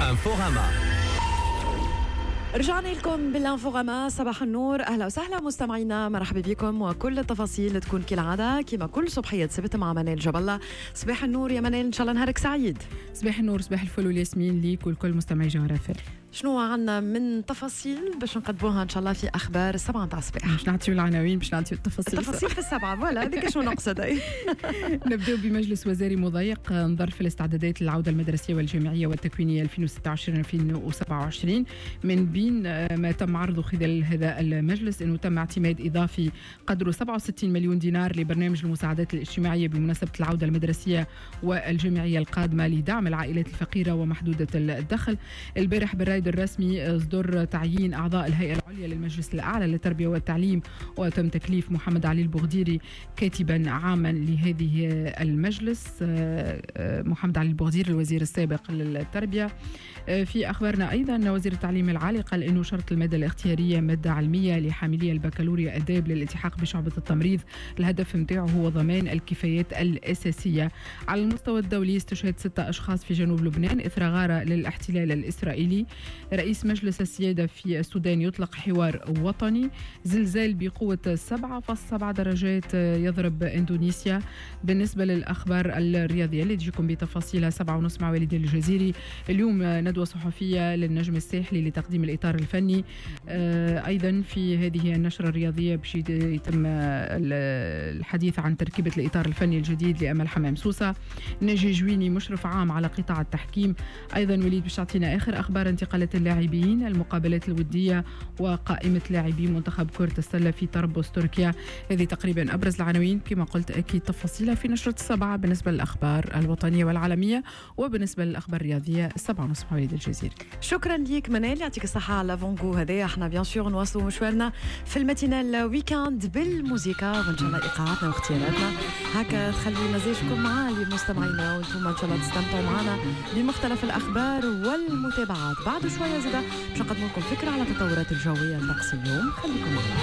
بانفوغاما. رجعنا لكم بالانفوغاما. صباح النور، اهلا وسهلا مستمعينا، مرحبا بكم، وكل التفاصيل تكون كالعاده كما كل صبحيه سبت مع منال جبله. صباح النور يا منال، ان شاء الله نهارك سعيد. صباح النور، صباح الفل والياسمين ليك ولكل مستمعي جوهر FM. شنو عنا من تفاصيل باش نقدموها ان شاء الله في اخبار السبعة نتاع الصباح؟ باش نعطيو العناوين، باش نعطيو التفاصيل في السبعة، فوالا هذيك شنو نقصد. نبداو بمجلس وزاري مضيق نظر في الاستعدادات للعوده المدرسيه والجامعيه والتكوينيه 2026-2027. من بين ما تم عرضه خلال هذا المجلس انه تم اعتماد اضافي قدره 67 مليون دينار لبرنامج المساعدات الاجتماعيه بمناسبه العوده المدرسيه والجامعيه القادمه لدعم العائلات الفقيره ومحدوده الدخل. البارح بالرايد الرسمي اصدر تعيين اعضاء الهيئه العليا للمجلس الاعلى للتربيه والتعليم، وتم تكليف محمد علي البغديري كاتبا عاما لهذه المجلس. محمد علي البغديري الوزير السابق للتربيه. في اخبارنا ايضا ان وزير التعليم العالي قال انه شرط الماده الاختياريه ماده علميه لحاملي البكالوريا اداب للالتحاق بشعبه التمريض. الهدف نتاعه هو ضمان الكفايات الاساسيه. على المستوى الدولي استشهد 6 اشخاص في جنوب لبنان اثر غاره للاحتلال الاسرائيلي. رئيس مجلس السياده في السودان يطلق حوار وطني. زلزال بقوه 7.7 درجات يضرب اندونيسيا. بالنسبه للاخبار الرياضيه اللي تجيكم بتفاصيلها 7:30 مع والد الجزيري. اليوم ندوة صحفية للنجم الساحلي لتقديم الإطار الفني. أيضا في هذه النشرة الرياضية باش يتم الحديث عن تركيبة الإطار الفني الجديد لأمل حمام سوسة. ناجي جويني مشرف عام على قطاع التحكيم. أيضا وليد باش تعطينا آخر أخبار انتقالات اللاعبين، المقابلات الودية، وقائمة لاعبي منتخب كرة السلة في طرابلس تركيا. هذه تقريبا أبرز العناوين، كما قلت أكيد تفاصيلها في نشرة السبعة بالنسبة للأخبار الوطنية والعالمية، وبالنسبة للأخبار الرياضية 7:30 مع وليد الجزيري. شكرا ليك منال، يعطيك الصحة على فونغو هذايا. احنا بيان سور نواصلوا مشوارنا في الماتينال ويكاند بالموسيقى، وان شاء الله ايقاعاتنا واختياراتنا هكا تخلي مزاجكم عالي مستمعينا، وانتم ان شاء الله تستمتعوا معنا بمختلف الاخبار والمتابعات. بعد شويه زاده باش نقدم لكم فكره على التطورات الجويه لطقس اليوم، خليكم معنا.